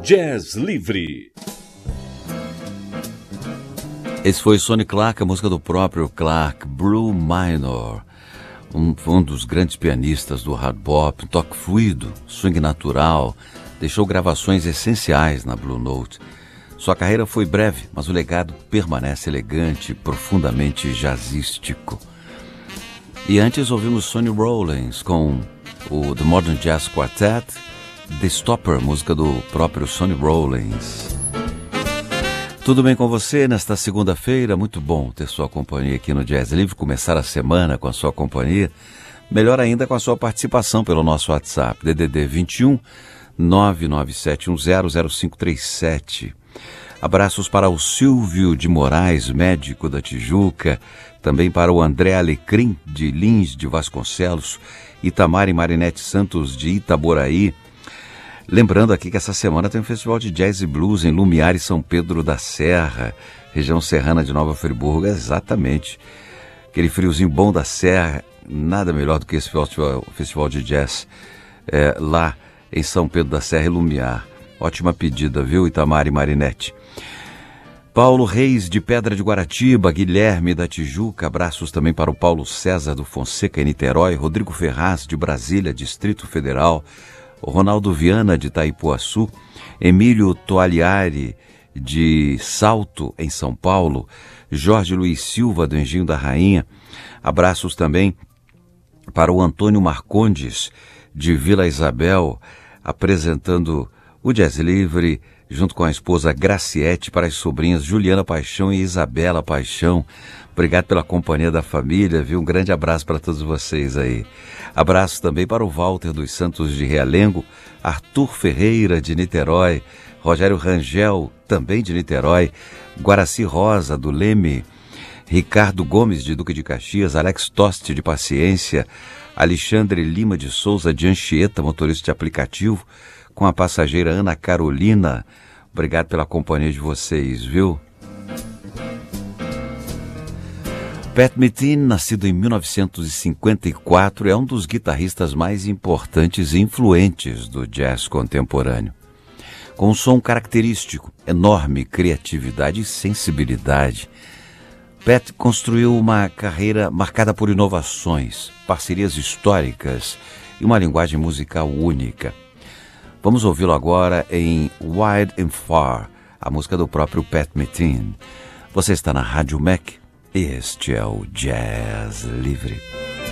Jazz Livre. Esse foi Sonny Clark, a música do próprio Clark, Blue Minor. Um dos grandes pianistas do hard bop, um toque fluido, swing natural, deixou gravações essenciais na Blue Note. Sua carreira foi breve, mas o legado permanece elegante, profundamente jazzístico. E antes ouvimos Sonny Rollins com o The Modern Jazz Quartet, The Stopper, música do próprio Sonny Rollins. Tudo bem com você nesta segunda-feira? Muito bom ter sua companhia aqui no Jazz Livre, começar a semana com a sua companhia, melhor ainda com a sua participação pelo nosso WhatsApp, DDD 21 997100537. Abraços para o Silvio de Moraes, médico da Tijuca, também para o André Alecrim, de Lins de Vasconcelos, Itamar e Marinete Santos, de Itaboraí. Lembrando aqui que essa semana tem um festival de jazz e blues em Lumiar e São Pedro da Serra, região serrana de Nova Friburgo, exatamente. Aquele friozinho bom da Serra, nada melhor do que esse festival de jazz lá em São Pedro da Serra e Lumiar. Ótima pedida, viu, Itamar e Marinete? Paulo Reis, de Pedra de Guaratiba, Guilherme da Tijuca, abraços também para o Paulo César do Fonseca, em Niterói, Rodrigo Ferraz, de Brasília, Distrito Federal, o Ronaldo Viana, de Itaipuaçu, Emílio Toaliari, de Salto, em São Paulo, Jorge Luiz Silva, do Engenho da Rainha, abraços também para o Antônio Marcondes, de Vila Isabel, apresentando o Jazz Livre, junto com a esposa Graciete, para as sobrinhas Juliana Paixão e Isabela Paixão. Obrigado pela companhia da família, viu? Um grande abraço para todos vocês aí. Abraço também para o Walter dos Santos de Realengo, Arthur Ferreira de Niterói, Rogério Rangel, também de Niterói, Guaraci Rosa do Leme, Ricardo Gomes de Duque de Caxias, Alex Toste de Paciência, Alexandre Lima de Souza de Anchieta, motorista de aplicativo, com a passageira Ana Carolina. Obrigado pela companhia de vocês, viu? Pat Metheny, nascido em 1954, é um dos guitarristas mais importantes e influentes do jazz contemporâneo. Com um som característico, enorme criatividade e sensibilidade, Pat construiu uma carreira marcada por inovações, parcerias históricas e uma linguagem musical única. Vamos ouvi-lo agora em Wide and Far, a música do próprio Pat Metheny. Você está na Rádio Mac. Este é o Jazz Livre.